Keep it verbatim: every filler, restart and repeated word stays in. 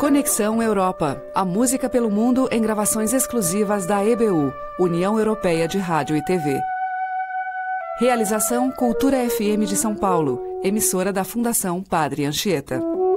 Conexão Europa. A música pelo mundo em gravações exclusivas da E B U, União Europeia de Rádio e T V. Realização Cultura F M de São Paulo, emissora da Fundação Padre Anchieta.